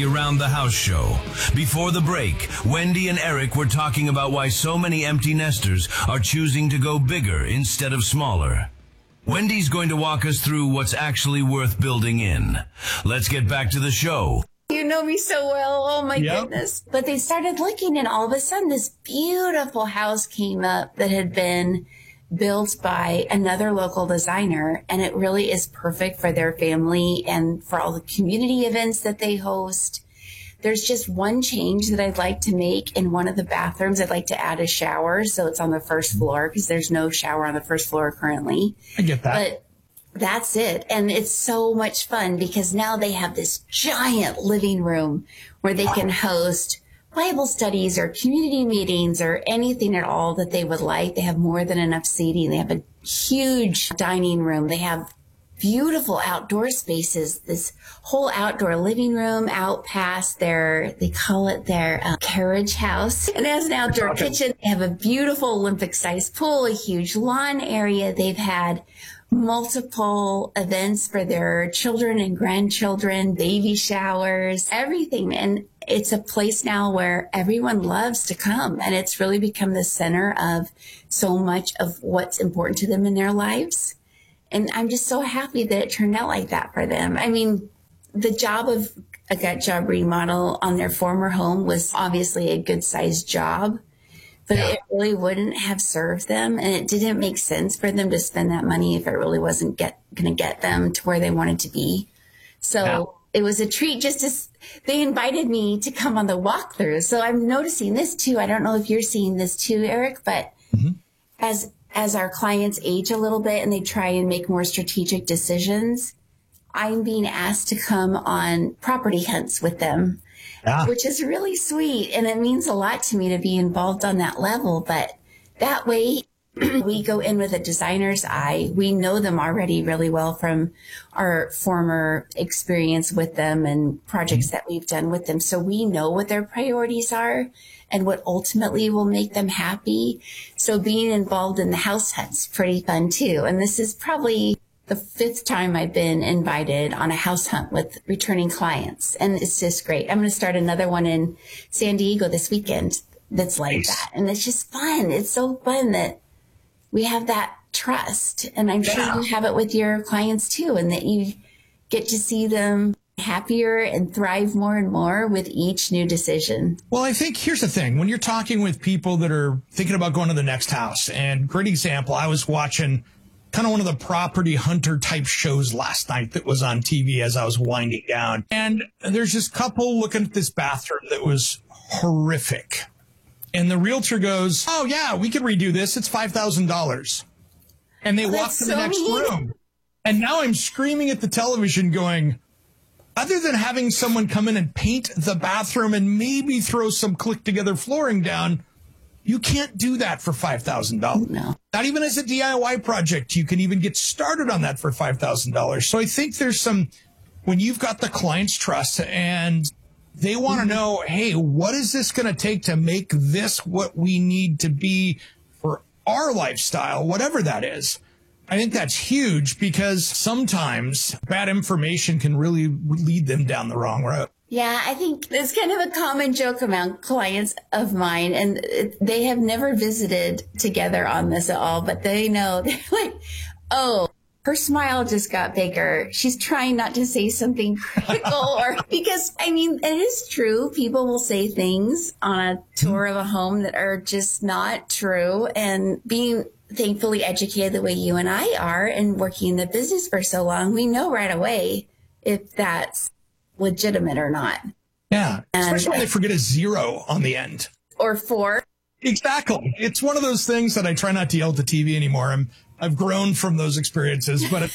Around the House show. Before the break, Wendy and Eric were talking about why so many empty nesters are choosing to go bigger instead of smaller. Wendy's going to walk us through what's actually worth building in. Let's get back to the show. You know me so well. Oh, my goodness. But they started looking, and all of a sudden, this beautiful house came up that had been built by another local designer, and it really is perfect for their family and for all the community events that they host. There's just one change that I'd like to make in one of the bathrooms. I'd like to add a shower, so it's on the first floor, because there's no shower on the first floor currently. I get that. But that's it. And it's so much fun because now they have this giant living room where they can host Bible studies or community meetings or anything at all that they would like. They have more than enough seating. They have a huge dining room. They have beautiful outdoor spaces, this whole outdoor living room out past they call it their carriage house. And it has an outdoor kitchen. They have a beautiful Olympic-sized pool, a huge lawn area. They've had multiple events for their children and grandchildren, baby showers, everything. And it's a place now where everyone loves to come, and it's really become the center of so much of what's important to them in their lives. And I'm just so happy that it turned out like that for them. I mean, the job of a gut job remodel on their former home was obviously a good sized job, but it really wouldn't have served them. And it didn't make sense for them to spend that money if it really wasn't going to get them to where they wanted to be. So it was a treat just as they invited me to come on the walkthrough. So I'm noticing this too. I don't know if you're seeing this too, Eric, but as our clients age a little bit and they try and make more strategic decisions, I'm being asked to come on property hunts with them, which is really sweet. And it means a lot to me to be involved on that level. But that way, we go in with a designer's eye. We know them already really well from our former experience with them and projects that we've done with them. So we know what their priorities are and what ultimately will make them happy. So being involved in the house hunt's pretty fun too. And this is probably the 5th time I've been invited on a house hunt with returning clients. And it's just great. I'm going to start another one in San Diego this weekend that's like that. And it's just fun. It's so fun that we have that trust. And I'm sure you have it with your clients too, and that you get to see them happier and thrive more and more with each new decision. Well, I think here's the thing. When you're talking with people that are thinking about going to the next house, and great example, I was watching kind of one of the property hunter type shows last night that was on TV as I was winding down. And there's this couple looking at this bathroom that was horrific. And the realtor goes, "Oh, yeah, we could redo this. It's $5,000. And they walk to the next room. And now I'm screaming at the television going, other than having someone come in and paint the bathroom and maybe throw some click-together flooring down, you can't do that for $5,000. No. Not even as a DIY project. You can even get started on that for $5,000. So I think there's when you've got the client's trust and they want to know, hey, what is this going to take to make this what we need to be for our lifestyle, whatever that is. I think that's huge because sometimes bad information can really lead them down the wrong road. Yeah, I think it's kind of a common joke among clients of mine, and they have never visited together on this at all, but they know, they're like, oh, her smile just got bigger. She's trying not to say something critical because, I mean, it is true. People will say things on a tour of a home that are just not true. And being thankfully educated the way you and I are and working in the business for so long, we know right away if that's legitimate or not. Yeah. Especially when they forget a 0 on the end. Or 4. Exactly. It's one of those things that I try not to yell at the TV anymore. I've grown from those experiences, but